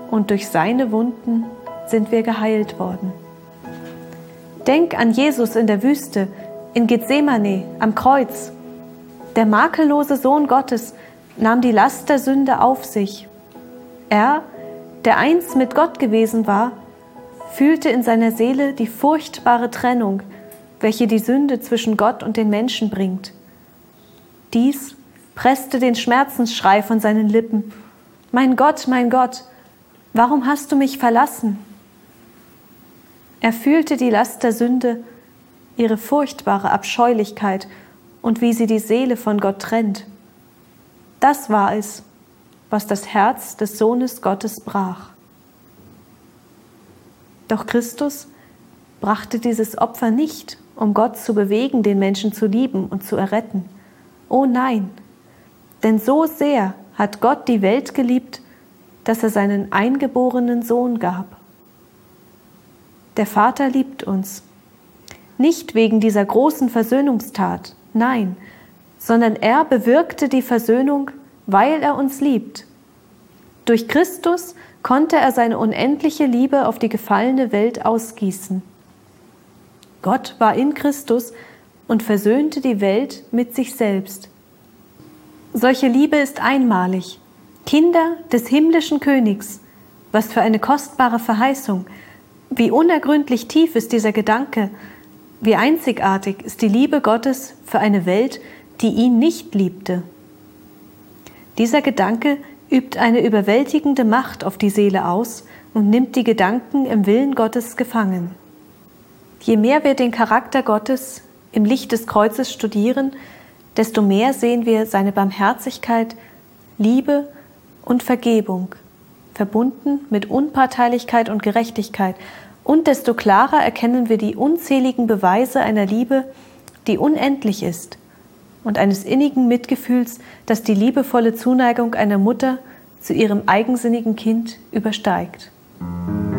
und durch seine Wunden sind wir geheilt worden. Denk an Jesus in der Wüste, in Gethsemane, am Kreuz. Der makellose Sohn Gottes nahm die Last der Sünde auf sich. Er, der einst mit Gott gewesen war, fühlte in seiner Seele die furchtbare Trennung, welche die Sünde zwischen Gott und den Menschen bringt. Dies presste den Schmerzensschrei von seinen Lippen: mein Gott, warum hast du mich verlassen? Er fühlte die Last der Sünde, ihre furchtbare Abscheulichkeit und wie sie die Seele von Gott trennt. Das war es, was das Herz des Sohnes Gottes brach. Doch Christus brachte dieses Opfer nicht, um Gott zu bewegen, den Menschen zu lieben und zu erretten. Oh nein, denn so sehr hat Gott die Welt geliebt, dass er seinen eingeborenen Sohn gab. Der Vater liebt uns, nicht wegen dieser großen Versöhnungstat, nein, sondern er bewirkte die Versöhnung, weil er uns liebt. Durch Christus konnte er seine unendliche Liebe auf die gefallene Welt ausgießen. Gott war in Christus und versöhnte die Welt mit sich selbst. Solche Liebe ist einmalig. Kinder des himmlischen Königs, was für eine kostbare Verheißung. Wie unergründlich tief ist dieser Gedanke, wie einzigartig ist die Liebe Gottes für eine Welt, die ihn nicht liebte. Dieser Gedanke übt eine überwältigende Macht auf die Seele aus und nimmt die Gedanken im Willen Gottes gefangen. Je mehr wir den Charakter Gottes im Licht des Kreuzes studieren, desto mehr sehen wir seine Barmherzigkeit, Liebe und Vergebung, verbunden mit Unparteilichkeit und Gerechtigkeit, und desto klarer erkennen wir die unzähligen Beweise einer Liebe, die unendlich ist, und eines innigen Mitgefühls, das die liebevolle Zuneigung einer Mutter zu ihrem eigensinnigen Kind übersteigt.